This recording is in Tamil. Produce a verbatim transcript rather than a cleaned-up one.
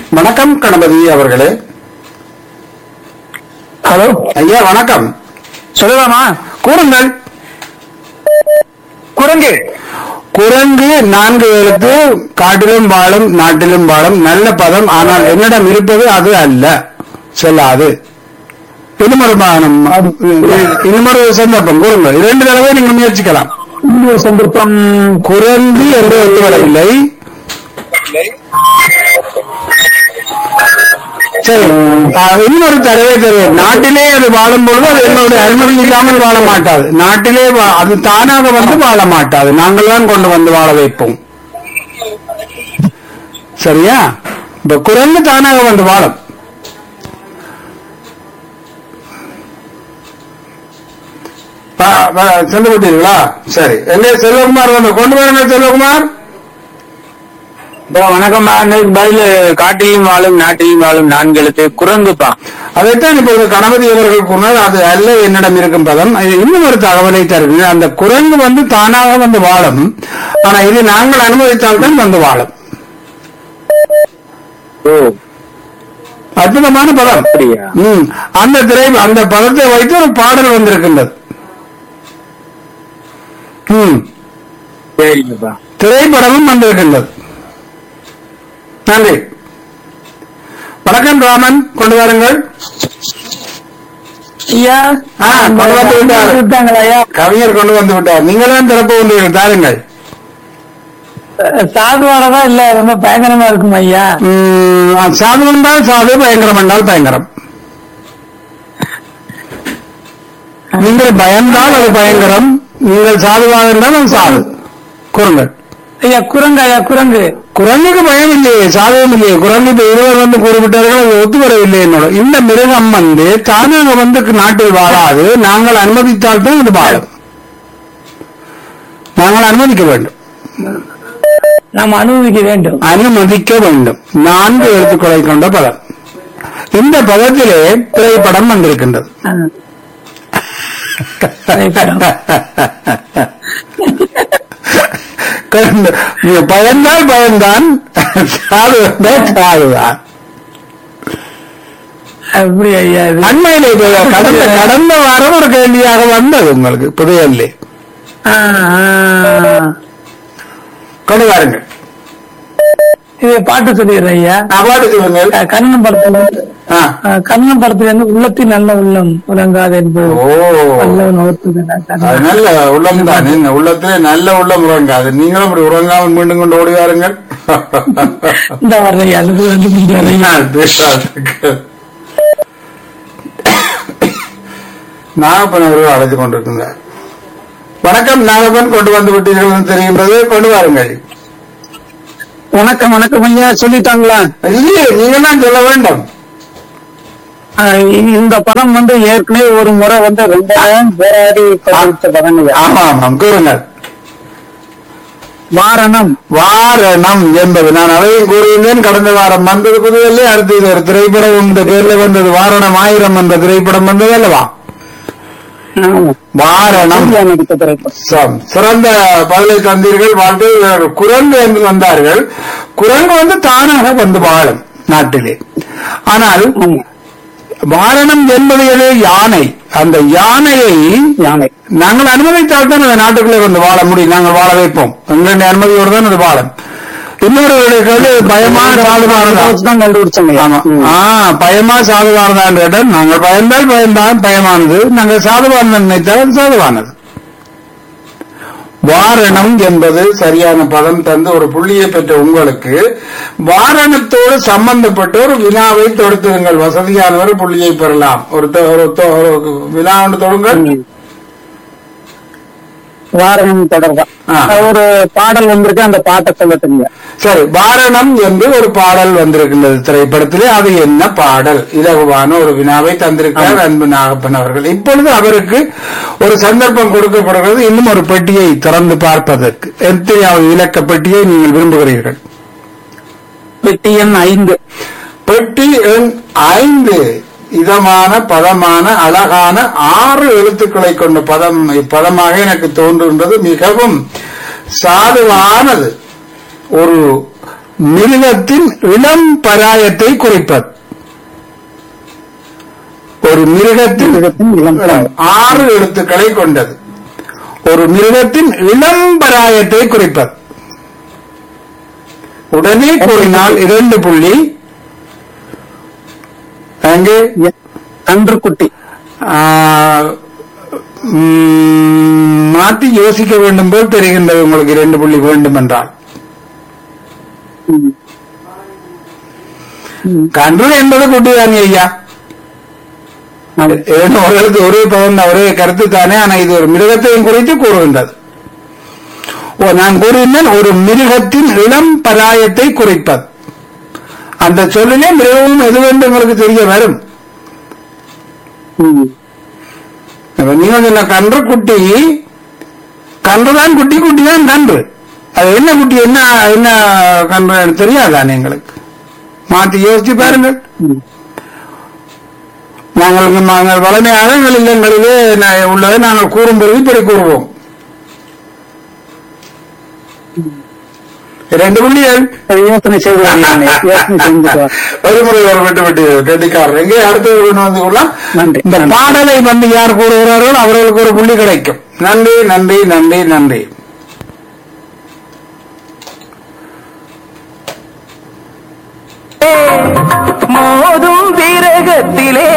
வணக்கம் கணபதி அவர்களே. ஹலோ ஐயா வணக்கம். சொல்லலாமா? கூறுங்கள். குரங்கு. குரங்கு நான்கு எழுத்து, காட்டிலும் வாழும் நாட்டிலும் வாழும், நல்ல பதம். ஆனால் என்னிடம் இருப்பது அது அல்ல, செல்லாது. இன்னுமொரு பானம், இன்னுமொரு சந்தர்ப்பம் கூறுங்கள். இரண்டு தடவை நீங்கள் முயற்சிக்கலாம். இன்னொரு சந்தர்ப்பம். குரங்கு என்று வந்து வரவில்லை. சரி, இன்னொரு தடவை தருவேன். நாட்டிலே அது வாழும் பொழுது அது என்னுடைய அனுமதி இல்லாமல் வாழ மாட்டாது. நாட்டிலே அது தானாக வந்து வாழ மாட்டாது, நாங்கள் தான் கொண்டு வந்து வாழ வைப்போம். சரியா? இப்ப குரங்கு தானாக வந்து வாழும். சென்று விட்டீர்களா? சரி, எங்கே செல்வகுமார் வந்து கொண்டு வாருங்க. செல்வகுமார் வணக்கம். பதில் காட்டிலும் வாழும் நாட்டிலும் வாழும் நான்கு எழுத்து குரங்குப்பா. அதைத்தான் இப்போது கணபதி அவர்கள் கூறினார். அது அல்ல என்னிடம் இருக்கும் பதம். இன்னும் ஒரு தகவலை தருகிறேன். அந்த குரங்கு வந்து தானாக வந்து வாழும், ஆனா இது நாங்கள் அனுமதித்தால்தான் வந்து வாழும். அற்புதமான பதம். ம், அந்த திரை அந்த பதத்தை வைத்து ஒரு பாடல் வந்திருக்கின்றது. ம், திரைப்படமும் வந்திருக்கின்றது. நன்றி. வணக்கம் ராமன், கொண்டு வாருங்கள். ஐயா கொண்டு வந்து விட்டார். கவிஞர் கொண்டு வந்து விட்டார். நீங்களும் திறப்பு கொண்டு தாருங்கள். சாதுவானதான் இல்ல, ரொம்ப பயங்கரமா இருக்கும் ஐயா. சாது என்றால் சாது, பயங்கரம் என்றால் பயங்கரம். நீங்கள் பயந்தால் அது பயங்கரம், நீங்கள் சாதுவாக இருந்தால் அது சாது. கூறுங்கள் ஐயா. குரங்கு ஐயா, குரங்கு. குரங்குக்கு பயம் இல்லையே, சாதகம் இல்லையே. குரங்கு இப்ப இருவர் வந்து கூறிவிட்டார்கள், அது ஒத்து வரவில்லை. என்னோட இந்த மிருகம் வந்து தானாக வந்து நாட்டில் வாழாது, நாங்கள் அனுமதித்தால் தான் அது வாழும். நாங்கள் அனுமதிக்க வேண்டும். நாம் அனுமதிக்க வேண்டும். அனுமதிக்க வேண்டும். நான்கு எழுத்துக்களை கொண்ட பதம். இந்த பதத்திலே திரைப்படம் வந்திருக்கின்றது. பயந்தால் பயந்தான், சாது வந்தால் சாதுதான். அப்படி ஐயா. அண்மையிலே கடந்த கடந்த வாரம் ஒரு கேள்வியாக வந்தது உங்களுக்கு புதையல்லே. கொண்டு வாருங்கள். இது பாட்டு சொல்லிடுறேன் ஐயா. பாட்டு சொல்லுங்கள். கண்ணன் படத்துல கண்ணன் படத்துல இருந்து உள்ளத்தின் நல்ல உள்ளம் உறங்காது என்பது. நல்ல உள்ளம் தான். உள்ளத்திலே நல்ல உள்ளம் உறங்காது. நீங்களும் அப்படி உறங்காமல் மீண்டும் கொண்டு ஓடி வாருங்கள். இந்த வரையா நாகப்பன் அவர்கள் அழைத்துக் கொண்டிருக்கிறார். வணக்கம் நாகப்பன், கொண்டு வந்து விட்டீர்கள் தெரிகின்றது. கொண்டு வாருங்கள். வணக்கம். வணக்கம் ஐயா. சொல்லிட்டாங்களா? இல்லையே, நீங்க தான் சொல்ல வேண்டும். இந்த படம் வந்து ஏற்கனவே ஒரு முறை வந்து ரெண்டாயிரம் போராடி படங்கள். ஆமா ஆமாம், கூறுங்கள். வாரணம். வாரணம் என்பது நான் அதையும் கூறுகின்றேன். கடந்த வாரம் வந்தது புதுவெல்லே. அடுத்து இது ஒரு திரைப்படம் இந்த பேர்ல வந்தது. வாரணம் ஆயிரம் என்ற திரைப்படம் வந்தது அல்லவா? வாரணம். சிறந்த பதிலை தந்தீர்கள். வாழ்க்கை குரங்கு என்று வந்தார்கள். குரங்கு வந்து தானாக வந்து வாழும் நாட்டிலே. ஆனால் வாரணம் என்பது எது? யானை. அந்த யானையை யானை நாங்கள் அனுமதித்தால் தான் அந்த நாட்டுக்குள்ளே வந்து வாழ முடியும். நாங்கள் வாழ வைப்போம். எங்களுடைய அனுமதியோடு தான் அது வாழும். இன்னொரு பயமா சாதுவானதான் கண்டுபிடிச்சாங்க. பயமா சாதுவானதான் கேட்டால் நாங்கள் பயந்தால் பயந்தான் பயமானது, நாங்கள் சாதுவான நினைத்தால் சாதுவானது. வாரணம் என்பது சரியான பதம் தந்து ஒரு புள்ளியை பெற்ற உங்களுக்கு வாரணத்தோடு சம்பந்தப்பட்ட ஒரு வினாவை தொடுத்துங்கள். வசதியானவர் புள்ளியை பெறலாம். ஒரு வினா ஒன்று தொடுங்கள். வாரணம் தொடர்பா ஒரு பாடல் வந்திருக்கு, அந்த பாட்டை சொல்லுங்க. சரி, வாரணம் என்று ஒரு பாடல் வந்திருக்கின்றது திரைப்படத்திலே. அது என்ன பாடல்? இலகுவான ஒரு வினாவை தந்திருக்கிறார் அன்பு நாகப்பன் அவர்கள். இப்பொழுது அவருக்கு ஒரு சந்தர்ப்பம் கொடுக்கப்படுகிறது, இன்னும் ஒரு பெட்டியை திறந்து பார்ப்பதற்கு. எத்தனையாவது இலக்க பெட்டியை நீங்கள் விரும்புகிறீர்கள்? பெட்டி எண் ஐந்து. பெட்டி எண் ஐந்து. இதமான பதமான அழகான ஆறு எழுத்துக்களை கொண்ட பதம் பதமாக எனக்கு தோன்றுகின்றது. மிகவும் சாதுவானது. ஒரு மிருகத்தின் இளம் பராயத்தை குறிப்பது. ஒரு மிருகத்தின் இளம் பராயம். ஆறு எழுத்துக்களை கொண்டது. ஒரு மிருகத்தின் இளம் பராயத்தை குறிப்பது. உடனே கூறினால் இரண்டு புள்ளி. அங்கே கன்றுக்குட்டி. மாற்றி யோசிக்க வேண்டும் போல் தெரிகின்றது உங்களுக்கு இரண்டு புள்ளி வேண்டும் என்றால். கன்று என்பது குட்டிதானே ஐயா? ஒரே ஒரே பதம் ஒரே கருத்து தானே. ஆனா இது ஒரு மிருகத்தையும் குறித்து கூறுகின்றது. ஓ, நான் கூறுகின்றேன் ஒரு மிருகத்தின் இளம் பராயத்தை குறிப்பது. அந்த சொல்லிலே மிருகமும் எதுவென்று உங்களுக்கு தெரிய வரும். நீங்க சொன்ன கன்று குட்டி, கன்றுதான் குட்டி, குட்டிதான் கன்று. அது என்ன குட்டி, என்ன என்ன கன்று தெரியாதான் எங்களுக்கு? மாற்றி யோசிச்சு பாருங்கள். நாங்கள் நாங்கள் வளமையாக எங்கள் இல்லங்களிலே உள்ளதை நாங்கள் கூறும்பொழுது இப்படி கூறுவோம். இரண்டு புள்ளிகள் யோசனை செய்வார். ஒரு முறை ஒரு விட்டு விட்டு கெட்டிக்காரர் எங்கே அடுத்த வந்து கொள்ளலாம். நன்றி. இந்த பாடலை வந்து யார் கூறுகிறார்கள் அவர்களுக்கு ஒரு புள்ளி கிடைக்கும். நன்றி நன்றி நன்றி நன்றி. மோதும் வீரகத்திலே